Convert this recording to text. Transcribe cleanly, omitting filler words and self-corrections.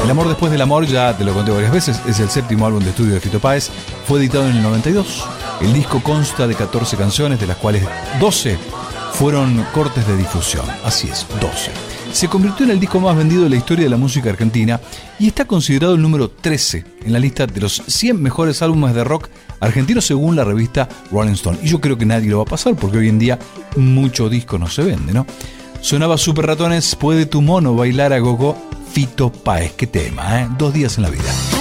El amor después del amor, ya te lo conté varias veces, es el séptimo álbum de estudio de Fito Páez. Fue editado en el 92. El disco consta de 14 canciones, de las cuales 12 fueron cortes de difusión. Así es, 12. Se convirtió en el disco más vendido de la historia de la música argentina y está considerado el número 13 en la lista de los 100 mejores álbumes de rock argentinos según la revista Rolling Stone. Y yo creo que nadie lo va a pasar porque hoy en día mucho disco no se vende, ¿no? Sonaba Super Ratones, Puede tu mono bailar a gogo, Fito Páez. Qué tema, ¿eh? 2 días en la vida.